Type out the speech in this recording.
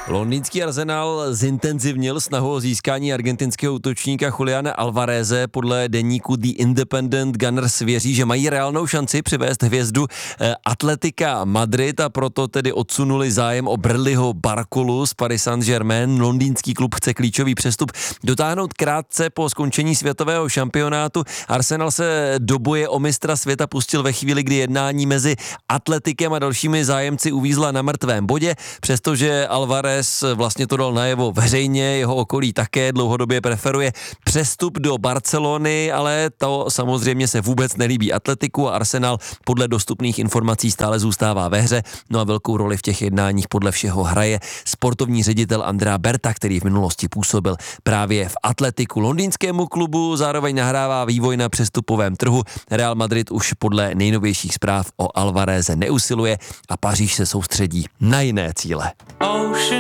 Londýnský Arsenal zintenzivnil snahu o získání argentinského útočníka Juliana Alvareze. Podle deníku The Independent Gunners věří, že mají reálnou šanci přivést hvězdu Atletica Madrid a proto tedy odsunuli zájem o Bradleyho Barcolu z Paris Saint-Germain. Londýnský klub chce klíčový přestup dotáhnout krátce po skončení světového šampionátu. Arsenal se do boje o mistra světa pustil ve chvíli, kdy jednání mezi Atletikem a dalšími zájemci uvízla na mrtvém bodě, přestože Alvarez vlastně to dal najevo veřejně, jeho okolí také dlouhodobě preferuje přestup do Barcelony, ale to samozřejmě se vůbec nelíbí Atletiku a Arsenal podle dostupných informací stále zůstává ve hře, no a velkou roli v těch jednáních podle všeho hraje sportovní ředitel Andrea Berta, který v minulosti působil právě v Atletiku. Londýnskému klubu zároveň nahrává vývoj na přestupovém trhu. Real Madrid už podle nejnovějších zpráv o Alvareze neusiluje a Paříž se soustředí na jiné cíle.